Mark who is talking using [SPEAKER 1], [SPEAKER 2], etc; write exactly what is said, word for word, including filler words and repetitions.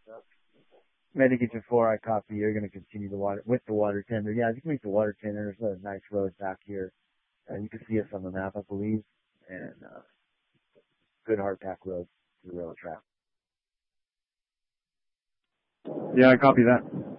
[SPEAKER 1] Medication four, I copy. You're going to continue the water with the water tender. Yeah, you can make the water tender. There's a nice road back here. Uh, you can see us on the map, I believe. And uh, good hardpack road to the railroad track.
[SPEAKER 2] Yeah, I copy that.